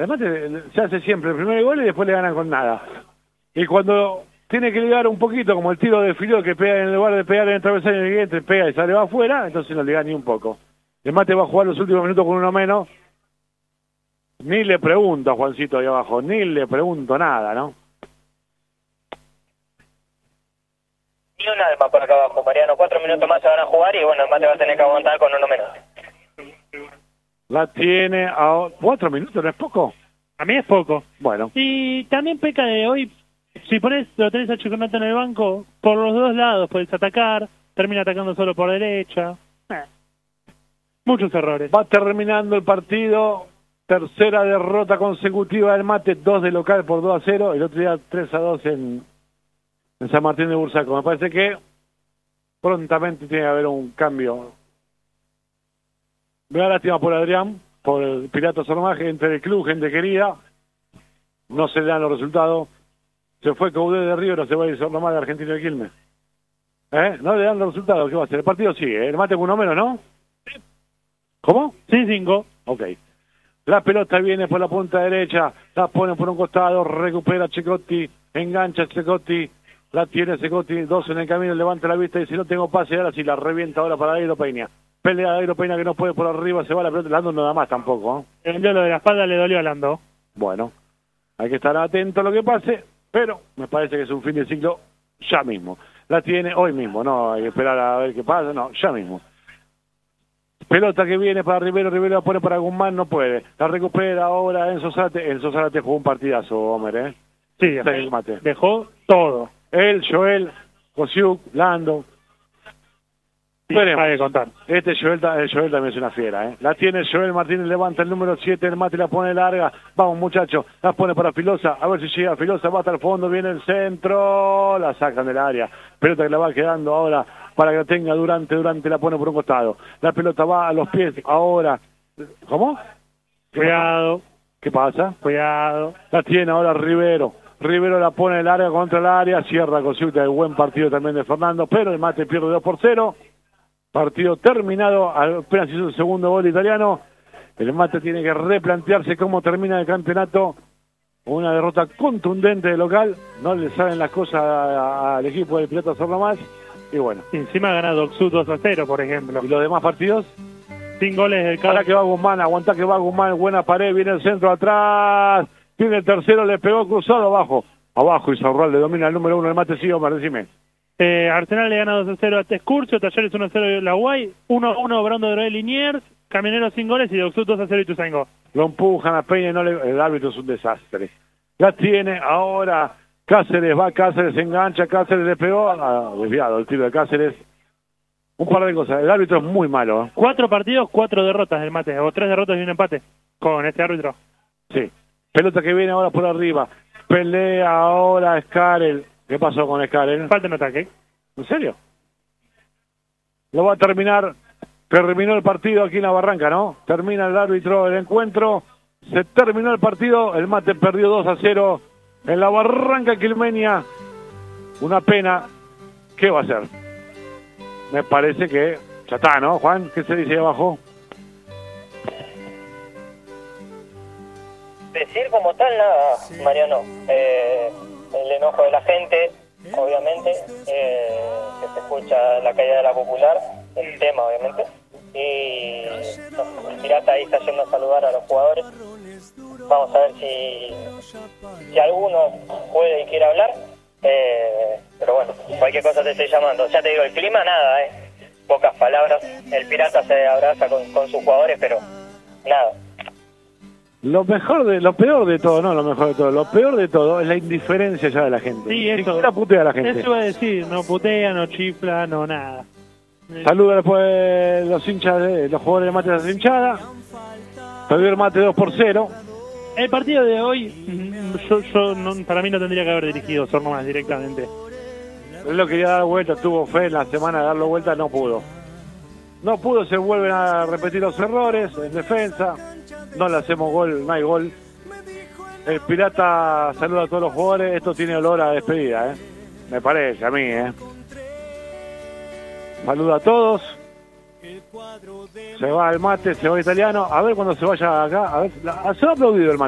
El mate se hace siempre el primer gol y después le ganan con nada. Y cuando tiene que ligar un poquito, como el tiro de Filó que pega en lugar de pegar en el travesaño siguiente, pega y sale afuera, entonces no liga ni un poco. El mate va a jugar los últimos minutos con uno menos. Ni le pregunto a Juancito ahí abajo, ni le pregunto nada, ¿no? Y un alma por acá abajo, Mariano. 4 minutos más se van a jugar y bueno, el mate va a tener que aguantar con uno menos. La tiene a 4 minutos, ¿no es poco? A mí es poco. Bueno. Y también peca de hoy, si lo tenés a Chiconato en el banco, por los dos lados puedes atacar, termina atacando solo por derecha. Muchos errores. Va terminando el partido, tercera derrota consecutiva del mate, 2 de local por 2-0, el otro día 3-2 en San Martín de Bursaco. Me parece que prontamente tiene que haber un cambio. Me da lástima por Adrián, por el Pirata Sormaje, entre el club, gente querida. No se le dan los resultados. Se fue Caudé de Río, no se va a ir Sormaje de Argentino de Quilmes. No le dan los resultados, ¿qué va a hacer? El partido sigue, el mate con uno menos, ¿no? ¿Cómo? Sí, 5. Ok. La pelota viene por la punta derecha, la pone por un costado, recupera Cecotti, engancha Cecotti, la tiene Cecotti, 2 en el camino, levanta la vista y dice no tengo pase, ahora sí la revienta ahora para Dairo Peña. Pelea Dairo Peña que no puede por arriba, se va la pelota, Lando nada más tampoco. El lo de la espalda le dolió a Lando. Bueno, hay que estar atento a lo que pase, pero me parece que es un fin de ciclo ya mismo. La tiene hoy mismo, no hay que esperar a ver qué pasa, no, ya mismo. Pelota que viene para Rivero, Rivero la pone para Guzmán, no puede. La recupera ahora Enzo Zárate jugó un partidazo, Homer, Sí, dejó todo. Él, Joel, Kosiuk, Lando. Para de contar. Este Joel también es una fiera, La tiene Joel Martínez, levanta el número 7, el mate la pone larga. Vamos, muchachos, la pone para Filosa, a ver si llega Filosa, va hasta el fondo, viene el centro, la sacan del área. Pelota que la va quedando ahora para que la tenga Durante la pone por un costado. La pelota va a los pies ahora. ¿Cómo? Cuidado. ¿Qué pasa? Cuidado. La tiene ahora Rivero. Rivero la pone larga contra el área, cierra Cosiuta, el buen partido también de Fernando, pero el mate pierde 2-0. Partido terminado, apenas hizo el segundo gol italiano. El mate tiene que replantearse cómo termina el campeonato. Una derrota contundente de local, no le salen las cosas al equipo del Pirata Sornomás. Y bueno. Encima ha ganado Oxu 2-0, por ejemplo. ¿Y los demás partidos? Sin goles del Ahora que va Guzmán, aguantá que va Guzmán, buena pared, viene el centro atrás. Tiene el tercero, le pegó cruzado abajo. Abajo y Saurral le domina el número 1 del mate, sí, Omar, decime. Arsenal le gana 2-0 a Tescurcio, Talleres 1-0 la Guay, 1-1 Brando de Liniers, Camioneros sin goles y de Oxu 2-0 y Tuzaingó. Lo empujan a Peña y el árbitro es un desastre. La tiene ahora Cáceres, va Cáceres, engancha, Cáceres le pegó, desviado el tiro de Cáceres. Un par de cosas, el árbitro es muy malo. 4 partidos, 4 derrotas del mate, o 3 derrotas y un empate con este árbitro. Sí, pelota que viene ahora por arriba, pelea ahora Scarel. ¿Qué pasó con Scarel? Falta en ataque. ¿En serio? Lo va a terminar. Terminó el partido aquí en la Barranca, ¿no? Termina el árbitro del encuentro. Se terminó el partido. El mate perdió 2-0 en la Barranca Quilmenia. Una pena. ¿Qué va a hacer? Me parece que ya está, ¿no, Juan? ¿Qué se dice ahí abajo? Decir como tal nada, Mariano. El enojo de la gente, obviamente, que se escucha la caída de la popular, el tema, obviamente, y el Pirata ahí está yendo a saludar a los jugadores. Vamos a ver si alguno puede y quiere hablar, pero bueno, cualquier cosa te estoy llamando. Ya te digo, el clima nada, pocas palabras. El Pirata se abraza con sus jugadores, pero nada. Lo peor de todo es la indiferencia ya de la gente. Sí, eso. Ni putea a la gente. Eso iba a decir, no putea, no chifla, no nada. Saluda después los hinchas, los jugadores de mate de la hinchada. Perdió el mate 2-0. El partido de hoy, para mí no tendría que haber dirigido Sornomás directamente. Él lo quería dar vuelta, tuvo fe en la semana de darlo vuelta, no pudo. No pudo, se vuelven a repetir los errores en defensa. No le hacemos gol, no hay gol. El Pirata saluda a todos los jugadores. Esto tiene olor a despedida, me parece a mí, Saluda a todos. Se va el mate, se va el italiano. A ver cuando se vaya acá. A ver, se va aplaudido el mate.